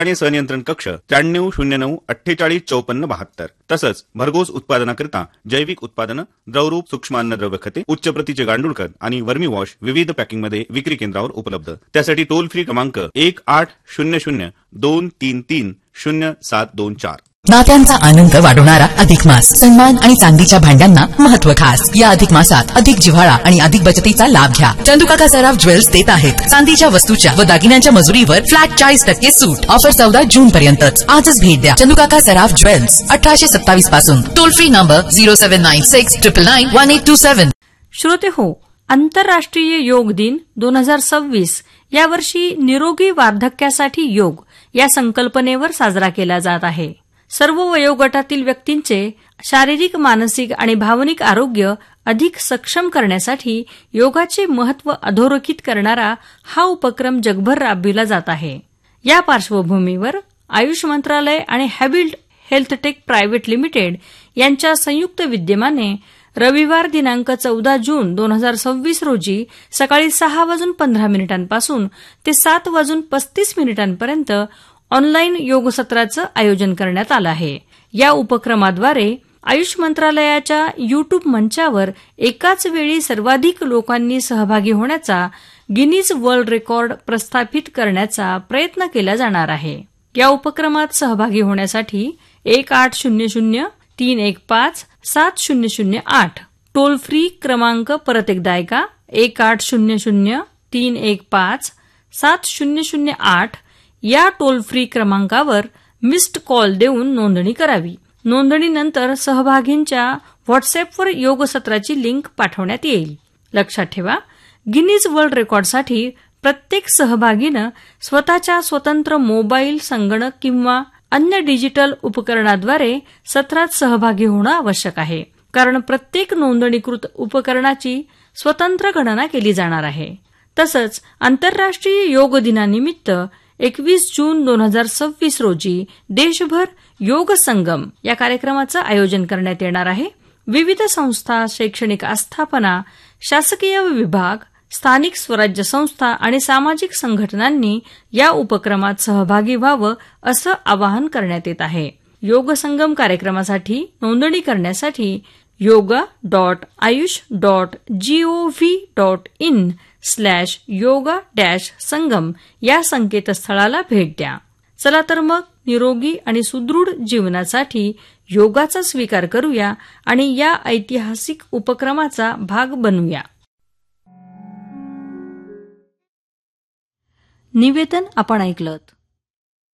आणि संनियंत्रण कक्ष 9309485472. तसंच भरघोस उत्पादनाकरिता जैविक उत्पादनं, द्रवरूप सूक्ष्म अन्नद्रव्य खते, उच्च प्रतीचे गांडूळ खत आणि वर्मी वॉश विविध पॅकिंगमध्ये विक्री केंद्रावर उपलब्ध. त्यासाठी टोल फ्री क्रमांक 1800-233-0724. नात्यांचा आनंद वाढवणारा अधिक मास. सन्मान आणि चांदीच्या भांड्यांना महत्व खास. या अधिक मासात अधिक जिव्हाळा आणि अधिक बचतीचा लाभ घ्या. चंदुकाका सराफ ज्वेल्स देत आहेत चांदीच्या वस्तूच्या व दागिन्यांच्या मजुरीवर फ्लॅट 40% सूट. ऑफर 14 जून पर्यंतच. आजच भेट द्या चंदुकाका सराफ ज्वेल्स, 1827 पासून. Toll free number 0796991827. श्रोते हो, आंतरराष्ट्रीय योग दिन 2026 यावर्षी निरोगी वार्धक्यासाठी योग या संकल्पनेवर साजरा केला जात आहे. सर्व वयोगटातील व्यक्तींचे शारीरिक, मानसिक आणि भावनिक आरोग्य अधिक सक्षम करण्यासाठी योगाचे महत्त्व अधोरेखित करणारा हा उपक्रम जगभर राबविला जात आहे. या पार्श्वभूमीवर आयुष मंत्रालय आणि हॅबिल्ड हेल्थटेक प्रायव्हेट लिमिटेड यांच्या संयुक्त विद्यमाने रविवार दिनांक 14 जून 2026 रोजी सकाळी 6:15 ते 7:35 ऑनलाईन योग सत्राचं आयोजन करण्यात आलं आहे. या उपक्रमाद्वारे आयुष मंत्रालयाच्या युट्यूब मंचावर एकाच वेळी सर्वाधिक लोकांनी सहभागी होण्याचा गिनीज वर्ल्ड रेकॉर्ड प्रस्थापित करण्याचा प्रयत्न केला जाणार आहे. या उपक्रमात सहभागी होण्यासाठी 1800-315-7008 टोल फ्री क्रमांक परत एकदा ऐका, 1800-315-7008 या टोल फ्री क्रमांकावर मिस्ड कॉल देऊन नोंदणी करावी. नोंदणीनंतर सहभागींच्या व्हॉट्सअपवर योग सत्राची लिंक पाठवण्यात येईल. लक्षात ठेवा, गिनीज वर्ल्ड रेकॉर्डसाठी प्रत्येक सहभागीनं स्वतःच्या स्वतंत्र मोबाईल, संगणक किंवा अन्य डिजिटल उपकरणाद्वारे सत्रात सहभागी होणं आवश्यक आहे, कारण प्रत्येक नोंदणीकृत उपकरणाची स्वतंत्र गणना केली जाणार आहे. तसंच आंतरराष्ट्रीय योग दिनानिमित्त 21 जून 2026 रोजी देशभर योग संगम या कार्यक्रमाचं आयोजन करण्यात येणार आहे. विविध संस्था, शैक्षणिक आस्थापना, शासकीय विभाग, स्थानिक स्वराज्य संस्था आणि सामाजिक संघटनांनी या उपक्रमात सहभागी व्हावं असं आवाहन करण्यात येत आहे. योग संगम कार्यक्रमासाठी नोंदणी करण्यासाठी yoga.ayush.gov.in/yoga-sangam या संकेतस्थळाला भेट द्या. चला तर मग निरोगी आणि सुदृढ जीवनासाठी योगाचा स्वीकार करूया आणि या ऐतिहासिक उपक्रमाचा भाग बनूया. निवेदन आपण ऐकलंत.